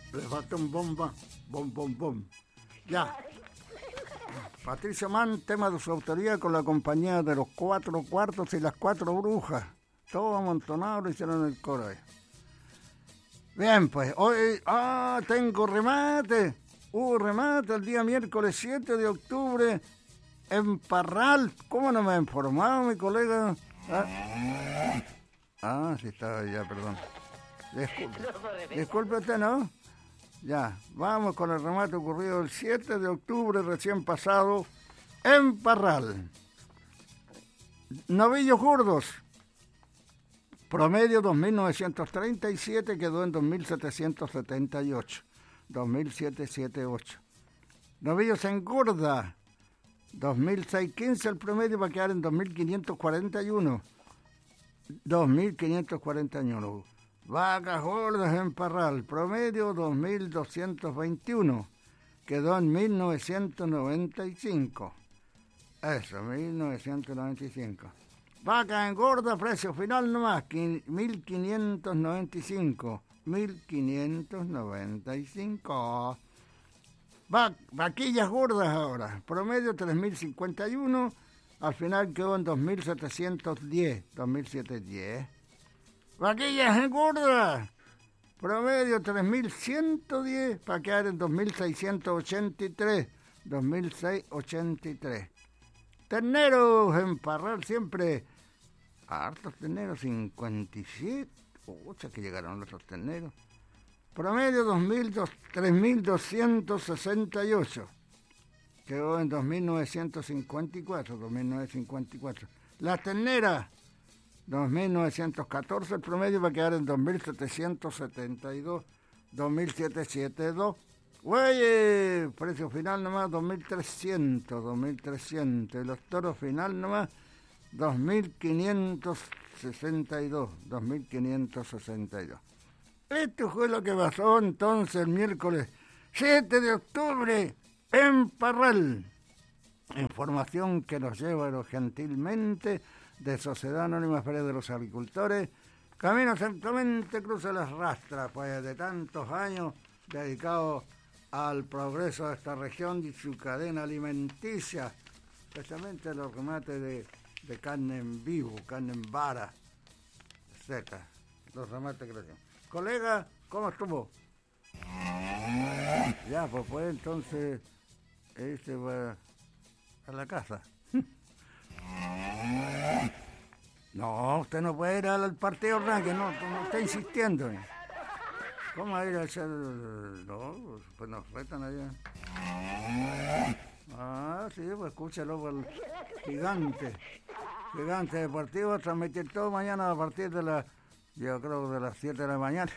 Le falta un bomba, bom, bom, bom. Ya. Patricio Mann, tema de su autoría con la compañía de los 4 cuartos y las 4 brujas. Todos amontonados lo hicieron el coro ahí. Bien, pues, hoy, tengo remate. Hubo remate el día miércoles 7 de octubre en Parral. ¿Cómo no me ha informado mi colega? Sí estaba ya, perdón. Disculpe usted, ¿no? Ya, vamos con el remate ocurrido el 7 de octubre recién pasado en Parral. Novillos Gordos. Promedio 2.937, quedó en 2.778. 2.778. Novillos Engorda. 2.615 el promedio va a quedar en 2.541. 2.541. Vacas Gordas en Parral. Promedio 2.221. Quedó en 1.995. Eso, 1.995. Vaca engorda, precio final nomás, 1.595. 1.595. Vaquillas gordas ahora, promedio 3.051, al final quedó en 2.710. 2.710. Vaquillas engordas, promedio 3.110, para quedar en 2.683. 2.683. Terneros en Parral siempre. Hartos terneros, 57. Que llegaron los otros terneros. Promedio 3.268. Quedó en 2.954. 2.954. La ternera, 2.914. El promedio va a quedar en 2.772. 2.772. Güey, precio final nomás 2.300, 2.300. Y los toros final nomás 2.562, 2.562. Esto fue lo que pasó entonces el miércoles 7 de octubre en Parral. Información que nos lleva gentilmente de Sociedad Anónima Feria de los Agricultores. Camino certamente cruza las rastras, pues de tantos años dedicados al progreso de esta región y su cadena alimenticia, especialmente los remates de carne en vivo, carne en vara, etc. Los remates que le hacen. Colega, ¿cómo estuvo? Ya, pues entonces se va a la casa. No, usted no puede ir al partido arranque, no está insistiendo. ¿Cómo va a ir a hacer? No, pues nos retan allá. Sí, pues escúchalo por el gigante deportivo, transmitir todo mañana a partir de yo creo de las 7 de la mañana.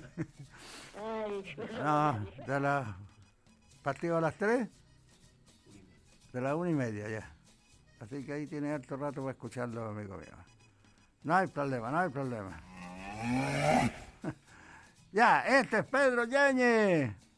No, de la partido a las 3, de las 1:30 ya. Así que ahí tiene harto rato para escucharlo, amigo mío. No hay problema. Ya, este es Pedro Yáñez.